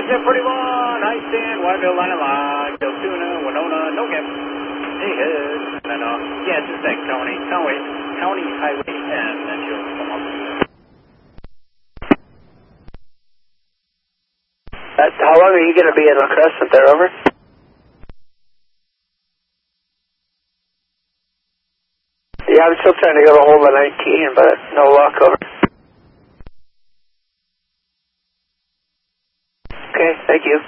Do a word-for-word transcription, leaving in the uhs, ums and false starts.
Ship forty-one, I stand, Whiteville, line of line, Deltuna, Winona, no gap. Hey, head. And then, uh, yeah, just that county, county, county highway, and then she'll come up. That's, how long are you going to be in La Crescent there, over? Yeah, I'm still trying to get a hold of nineteen, but no luck, over. Okay, thank you.